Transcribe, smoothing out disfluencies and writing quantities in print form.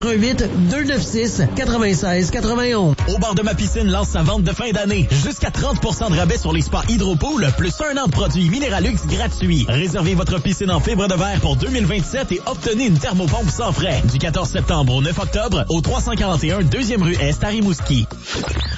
8-296-96-91. Au bar de ma piscine lance sa vente de fin d'année. Jusqu'à 30% de rabais sur les spas Hydropool, plus 1 an de produits Minéralux gratuits. Réservez votre piscine en fibre de verre pour 2027 et obtenez une thermopompe sans frais. Du 14 septembre au 9 octobre, au 341 2e rue Est à Rimouski.